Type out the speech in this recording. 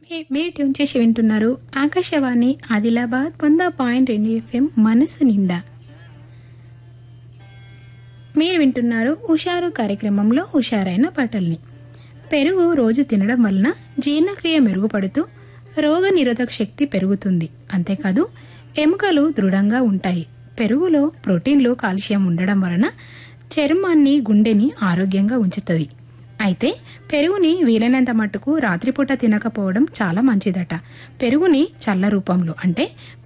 మీరు ట్యూన్ చేసి వింటున్నారు ఆకాశవాణి ఆదిలాబాద్ 100.2 FM మనసు నిండా. మీరు వింటున్నారు హుషారు కార్యక్రమంలో హుషారైన పాటల్ని. పెరుగు రోజు తినడం వలన జీర్ణక్రియ మెరుగుపడుతూ రోగ నిరోధక శక్తి పెరుగుతుంది. అంతేకాదు ఎముకలు దృఢంగా ఉంటాయి. పెరుగులో ప్రోటీన్లు కాల్షియం ఉండడం వలన చర్మాన్ని గుండెని ఆరోగ్యంగా ఉంచుతుంది. అయితే పెరుగుని వీలైనంత మట్టుకు రాత్రిపూట తినకపోవడం చాలా మంచిదట. పెరుగుని చల్ల రూపంలో అంటే